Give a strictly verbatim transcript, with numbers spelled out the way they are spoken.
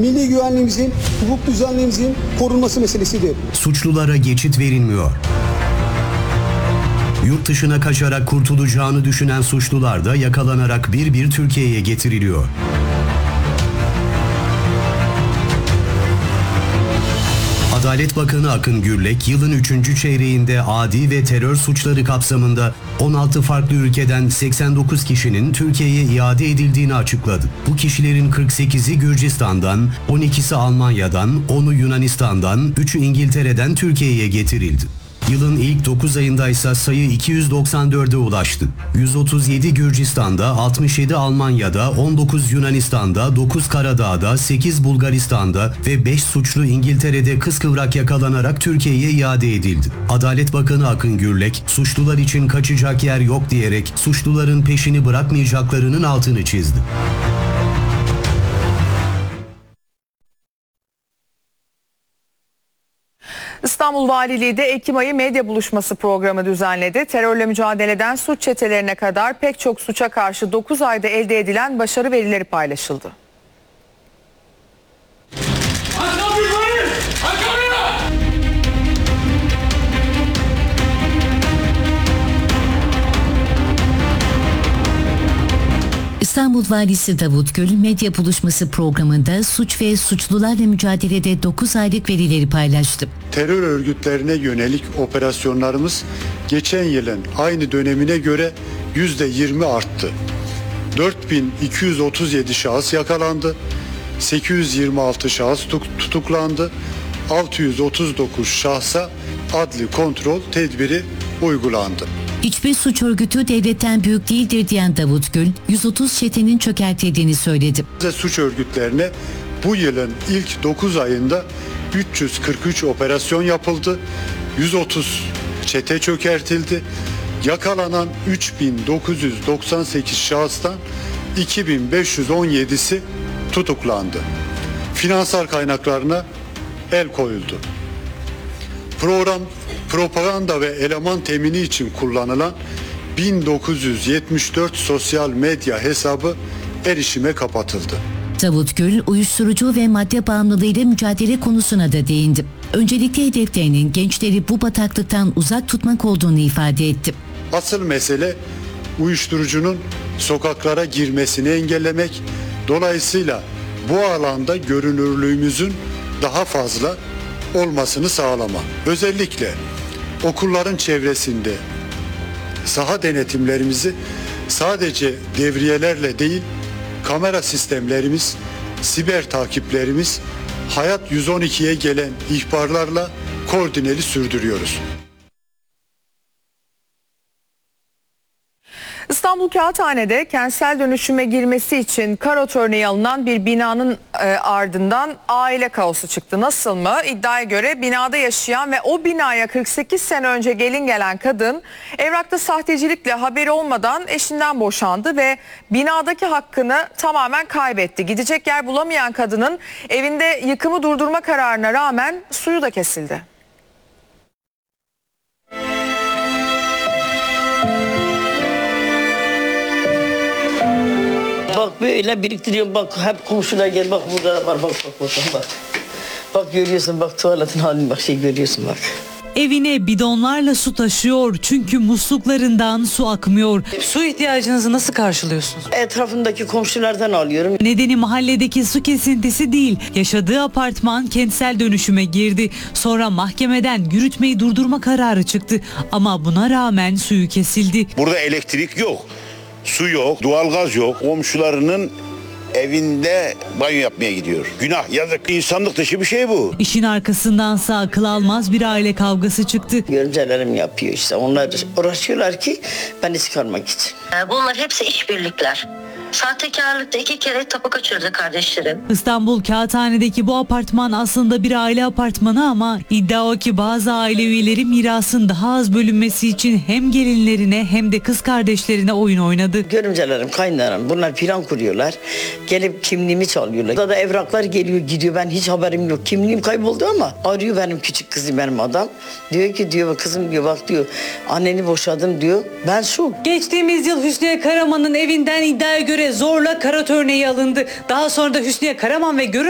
milli güvenliğimizin, hukuk düzenliğimizin korunması meselesidir. Suçlulara geçit verilmiyor. Yurt dışına kaçarak kurtulacağını düşünen suçlular da yakalanarak bir bir Türkiye'ye getiriliyor. Adalet Bakanı Akın Gürlek, yılın üçüncü çeyreğinde adi ve terör suçları kapsamında on altı farklı ülkeden seksen dokuz kişinin Türkiye'ye iade edildiğini açıkladı. Bu kişilerin kırk sekizi Gürcistan'dan, on ikisi Almanya'dan, onu Yunanistan'dan, üçü İngiltere'den Türkiye'ye getirildi. Yılın ilk dokuz ayında ise sayı iki yüz doksan dörde ulaştı. yüz otuz yedi Gürcistan'da, altmış yedi Almanya'da, on dokuz Yunanistan'da, dokuz Karadağ'da, sekiz Bulgaristan'da ve beş suçlu İngiltere'de kıskıvrak yakalanarak Türkiye'ye iade edildi. Adalet Bakanı Akın Gürlek, suçlular için kaçacak yer yok diyerek suçluların peşini bırakmayacaklarının altını çizdi. İstanbul Valiliği de Ekim ayı medya buluşması programı düzenledi. Terörle mücadeleden suç çetelerine kadar pek çok suça karşı dokuz ayda elde edilen başarı verileri paylaşıldı. İstanbul Valisi Davut Gül medya buluşması programında suç ve suçlularla mücadelede dokuz aylık verileri paylaştı. Terör örgütlerine yönelik operasyonlarımız geçen yılın aynı dönemine göre yüzde yirmi arttı. dört bin iki yüz otuz yedi şahıs yakalandı, sekiz yüz yirmi altı şahıs tutuklandı, altı yüz otuz dokuz şahsa adli kontrol tedbiri uygulandı. Hiçbir suç örgütü devletten büyük değildir diyen Davut Gül, yüz otuz çetenin çökertildiğini söyledi. Suç örgütlerine bu yılın ilk dokuz ayında üç yüz kırk üç operasyon yapıldı, yüz otuz çete çökertildi, yakalanan üç bin dokuz yüz doksan sekiz şahıstan iki bin beş yüz on yedisi tutuklandı. Finansal kaynaklarına el koyuldu. Program, propaganda ve eleman temini için kullanılan bin dokuz yüz yetmiş dört sosyal medya hesabı erişime kapatıldı. Davut Gül, uyuşturucu ve madde bağımlılığıyla mücadele konusuna da değindi. Öncelikle hedeflerinin gençleri bu bataklıktan uzak tutmak olduğunu ifade etti. Asıl mesele uyuşturucunun sokaklara girmesini engellemek, dolayısıyla bu alanda görünürlüğümüzün daha fazla olmasını sağlama. Özellikle okulların çevresinde saha denetimlerimizi sadece devriyelerle değil, kamera sistemlerimiz, siber takiplerimiz, Hayat yüz on ikiye gelen ihbarlarla koordineli sürdürüyoruz. İstanbul Kağıthane'de kentsel dönüşüme girmesi için karot örneği alınan bir binanın e, ardından aile kaosu çıktı. Nasıl mı? İddiaya göre binada yaşayan ve o binaya kırk sekiz sene önce gelin gelen kadın evrakta sahtecilikle haberi olmadan eşinden boşandı ve binadaki hakkını tamamen kaybetti. Gidecek yer bulamayan kadının evinde yıkımı durdurma kararına rağmen suyu da kesildi. Bak böyle biriktiriyorum, bak hep komşular gel, bak burada da var, bak bak bak bak. Bak görüyorsun, bak tuvaletin halini, bak şey görüyorsun bak. Evine bidonlarla su taşıyor çünkü musluklarından su akmıyor. Su ihtiyacınızı nasıl karşılıyorsunuz? Etrafındaki komşulardan alıyorum. Nedeni mahalledeki su kesintisi değil. Yaşadığı apartman kentsel dönüşüme girdi. Sonra mahkemeden yürütmeyi durdurma kararı çıktı. Ama buna rağmen suyu kesildi. Burada elektrik yok, su yok, doğalgaz yok. Komşularının evinde banyo yapmaya gidiyor. Günah, yazık, insanlık dışı bir şey bu. İşin arkasındansa akıl almaz bir aile kavgası çıktı. Görümcelerim yapıyor işte. Onlar uğraşıyorlar ki beni çıkarmak için. Bunlar hepsi işbirlikler. Sahtekarlıkta iki kere tapu kaçırdı kardeşlerim. İstanbul Kağıthane'deki bu apartman aslında bir aile apartmanı ama iddia o ki bazı aile üyeleri mirasın daha az bölünmesi için hem gelinlerine hem de kız kardeşlerine oyun oynadı. Görümcelerim, kaynlarım bunlar plan kuruyorlar. Gelip kimliğimi çalıyorlar. Burada da evraklar geliyor gidiyor, ben hiç haberim yok. Kimliğim kayboldu ama arıyor benim küçük kızım, benim adam. Diyor ki diyor kızım diyor bak diyor anneni boşadım diyor. Ben şu. Geçtiğimiz yıl Hüsniye Karaman'ın evinden iddiaya göre zorla karot örneği alındı. Daha sonra da Hüsniye Karaman ve görüm